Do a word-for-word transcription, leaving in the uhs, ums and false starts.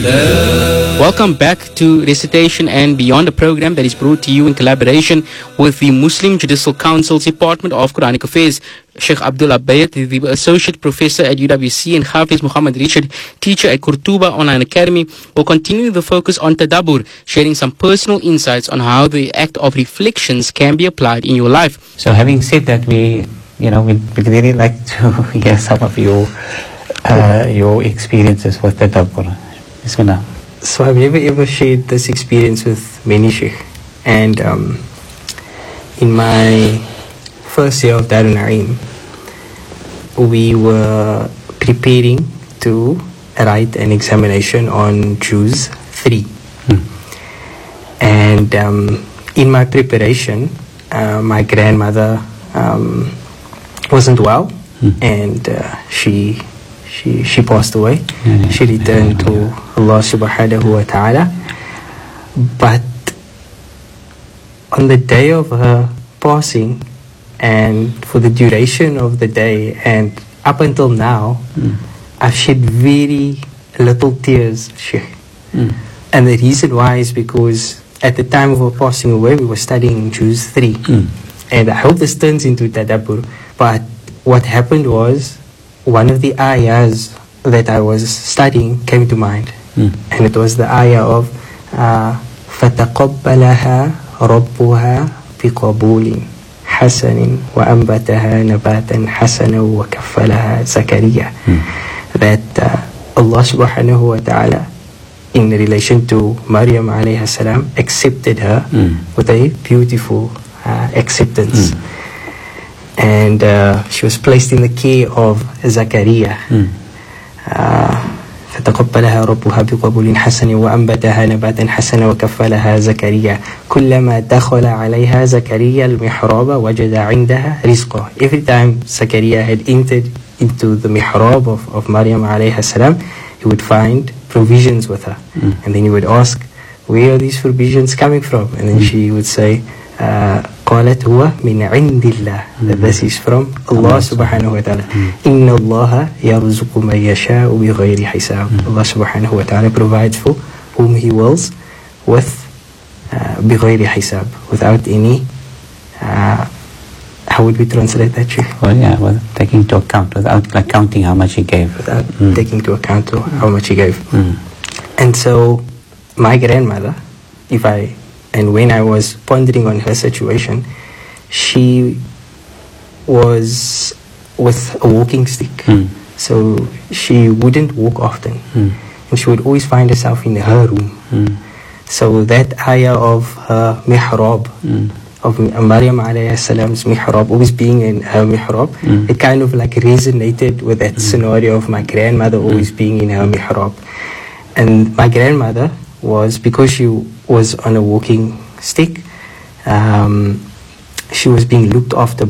Welcome back to Recitation and Beyond, a program that is brought to you in collaboration with the Muslim Judicial Council's Department of Quranic Affairs. Sheikh Abdul Abayat, the Associate Professor at U W C, and Hafiz Muhammad Richard, teacher at Qurtuba Online Academy, will continue the focus on tadabbur, sharing some personal insights on how the act of reflections can be applied in your life. So having said that, we, you know, we'd really like to hear some of your, uh, your experiences with tadabbur. Bismillah. So I've never ever shared this experience with many sheikh. And um, in my first year of Darul Naeem, we were preparing to write an examination on Juz three. Hmm. And um, in my preparation, uh, my grandmother um, wasn't well, hmm. and uh, she She she passed away. Mm-hmm. She returned to Allah subhanahu wa ta'ala. But on the day of her passing, and for the duration of the day, and up until now, mm. I've shed very little tears, Sheikh. Mm. And the reason why is because at the time of her passing away, we were studying Juz three. Mm. And I hope this turns into tadabbur. But what happened was, one of the ayahs that I was studying came to mind. Mm. And it was the ayah of فَتَقَبَّلَهَا رَبُّهَا بِقَبُولٍ حَسَنٍ وَأَنْبَتَهَا نَبَاتًا حَسَنًا وَكَفَّلَهَا زَكَرِيَّا. That uh, Allah subhanahu wa ta'ala, in relation to Maryam alayhi salam, accepted her mm. with a beautiful uh, acceptance. Mm. And uh, she was placed in the care of Zakaria. فتقبلها ربها بقبول حسن وأنبتها نباتا حسنا وكفلها زكريا كلما دخل عليها زكريا المحراب وجد عندها رزقا. Every time Zakaria had entered into the mihrab of, of Maryam alayhi salam, he would find provisions with her. Mm. And then he would ask, where are these provisions coming from? And then mm. she would say, uh, قالت هو من عند الله. That this is from Allah subhanahu wa ta'ala. إن الله يرزق من يشاء بغير حساب. Allah subhanahu wa ta'ala provides for whom He wills with uh, بغير حساب, without any uh, how would we translate that, Sheikh? Well, yeah, well, taking into account, without like counting how much He gave. Without mm. taking into account how much He gave. Mm. And so my grandmother, if I And when I was pondering on her situation, she was with a walking stick. Mm. So she wouldn't walk often. Mm. And she would always find herself in her room. Mm. So that ayah of her mihrab, mm. of Maryam alayhi salam's mihrab, always being in her mihrab, mm. it kind of like resonated with that mm. scenario of my grandmother always mm. being in her mihrab. And my grandmother was, because she was on a walking stick, um, she was being looked after